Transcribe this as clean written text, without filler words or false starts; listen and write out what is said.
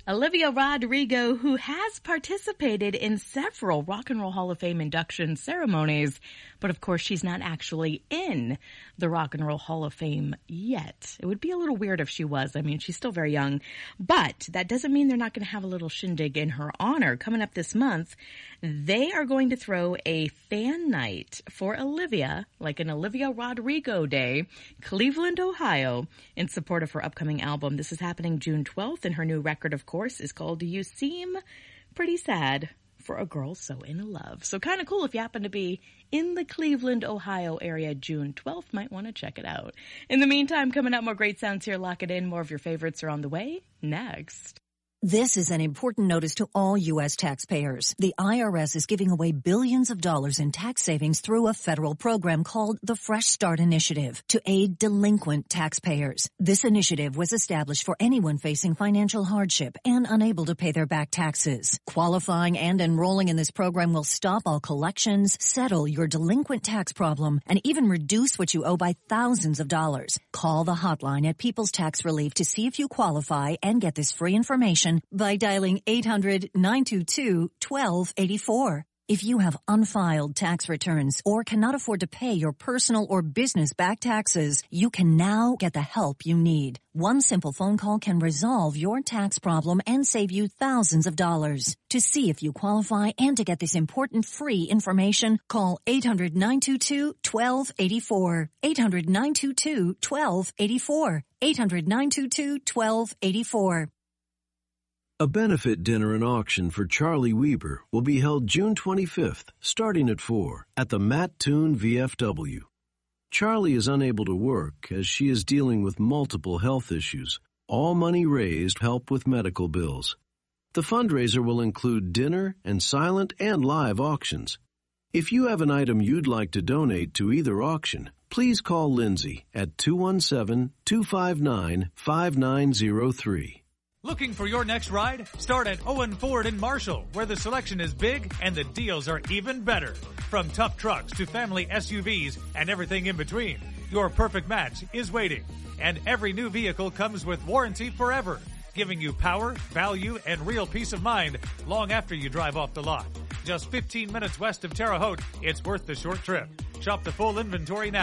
Olivia Rodrigo, who has participated in several Rock and Roll Hall of Fame induction ceremonies, but of course she's not actually in the Rock and Roll Hall of Fame yet. It would be a little weird if she was. I mean, she's still very young, but that doesn't mean they're not going to have a little shindig in her honor. Coming up this month, they are going to throw a fan night for Olivia, like an Olivia Rodrigo Day, Cleveland, Ohio, in support of her upcoming album. This is happening June 12th, and her new record, of course, is called You Seem Pretty Sad for a Girl So In Love. So kind of cool if you happen to be in the Cleveland, Ohio area June 12th. Might want to check it out. In the meantime, coming up, more great sounds here. Lock it in. More of your favorites are on the way next. This is an important notice to all U.S. taxpayers. The IRS is giving away billions of dollars in tax savings through a federal program called the Fresh Start Initiative to aid delinquent taxpayers. This initiative was established for anyone facing financial hardship and unable to pay their back taxes. Qualifying and enrolling in this program will stop all collections, settle your delinquent tax problem, and even reduce what you owe by thousands of dollars. Call the hotline at People's Tax Relief to see if you qualify and get this free information by dialing 800-922-1284. If you have unfiled tax returns or cannot afford to pay your personal or business back taxes, you can now get the help you need. One simple phone call can resolve your tax problem and save you thousands of dollars. To see if you qualify and to get this important free information, call 800-922-1284. 800-922-1284. 800-922-1284. A benefit dinner and auction for Charlie Weber will be held June 25th, starting at 4, at the Matt Toon VFW. Charlie is unable to work as she is dealing with multiple health issues. All money raised help with medical bills. The fundraiser will include dinner and silent and live auctions. If you have an item you'd like to donate to either auction, please call Lindsay at 217-259-5903. Looking for your next ride? Start at Owen Ford in Marshall, where the selection is big and the deals are even better. From tough trucks to family SUVs and everything in between, your perfect match is waiting. And every new vehicle comes with warranty forever, giving you power, value, and real peace of mind long after you drive off the lot. Just 15 minutes west of Terre Haute, it's worth the short trip. Shop the full inventory now